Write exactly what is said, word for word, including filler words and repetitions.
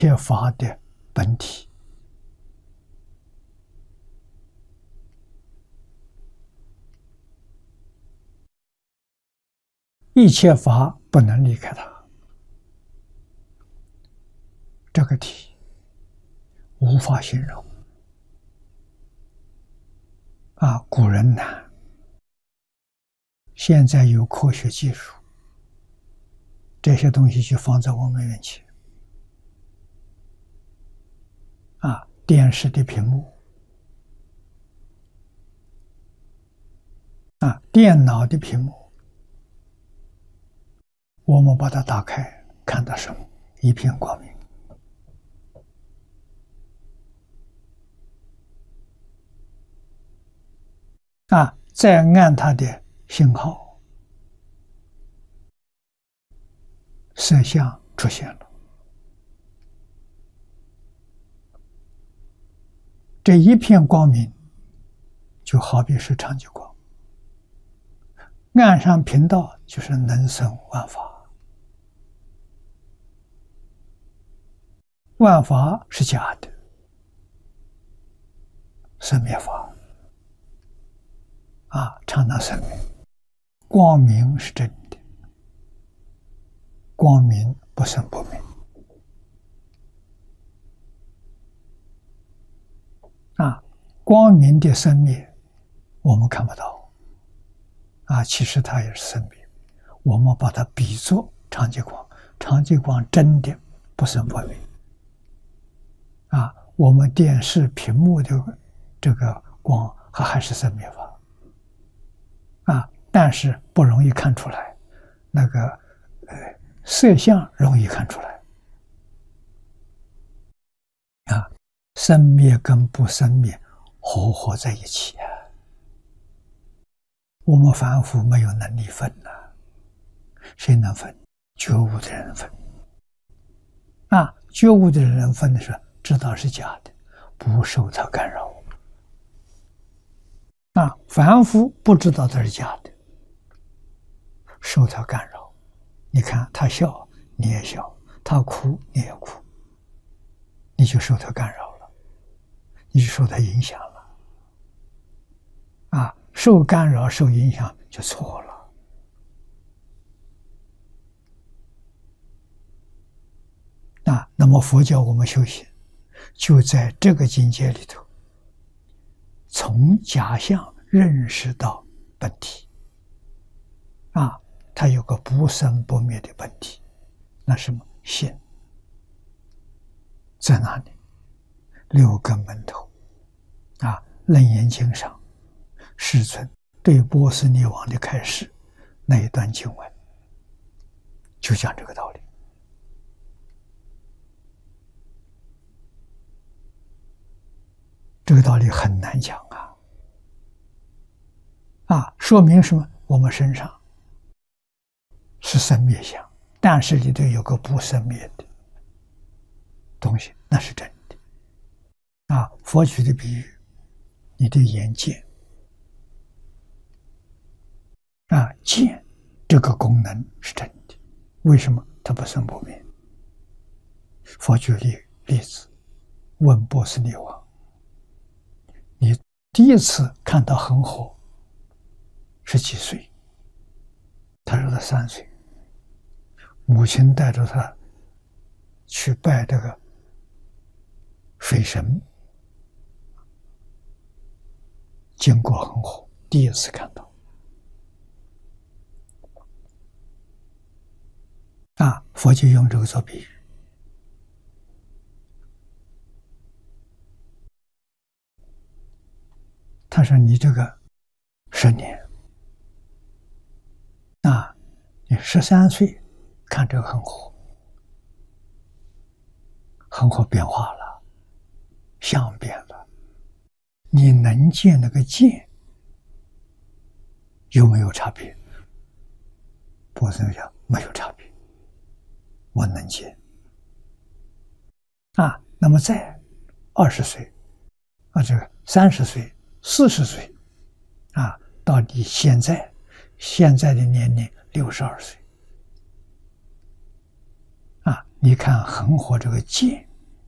切法的本体。一切法不能离开它，这个体无法形容啊！古人难，现在有科学技术，这些东西就放在我们面前啊！电视的屏幕啊，电脑的屏幕。我们把它打开，看到什么？一片光明。啊，再按它的信号，色相出现了。这一片光明，就好比是长吉光，按上频道就是能生万法。万法是假的，生灭法啊，常常生灭。光明是真的，光明不生不灭啊。光明的生灭我们看不到啊，其实它也是生灭。我们把它比作长吉光，长吉光真的不生不灭。啊，我们电视屏幕的这个光还还是生灭法啊，但是不容易看出来，那个呃色相容易看出来啊，生灭跟不生灭合合在一起啊，我们凡夫没有能力分呐、啊，谁能分？觉悟的人分啊，觉悟的人分的时候。知道是假的，不受它干扰。啊，凡夫不知道它是假的，受它干扰。你看他笑，你也笑；他哭，你也哭，你就受它干扰了，你就受它影响了。啊，受干扰、受影响就错了。啊，那么佛教我们修行。就在这个境界里头，从假象认识到本体啊，它有个不生不灭的本体，那什么心在哪里？六根门头啊，《楞严经》上世尊对波斯匿王的开示那一段经文，就讲这个道理。这个道理很难讲啊！啊，说明什么？我们身上是生灭相，但是里头有个不生灭的东西，那是真的。啊，佛举的比喻，你的眼见啊，见这个功能是真的，为什么它不生不灭？佛举例例子，问波斯匿王。你第一次看到恒河是几岁？他说他三岁，母亲带着他去拜这个水神，经过恒河，第一次看到。啊，佛就用这个做比喻。他说：“你这个十年啊，你十三岁看这个恒河，恒河变化了，相变了，你能见那个见有没有差别？”波斯讲没有差别，我能见啊。那么在二十岁啊，这个三十岁。四十岁，啊，到你现在现在的年龄六十二岁，啊，你看恒河这个见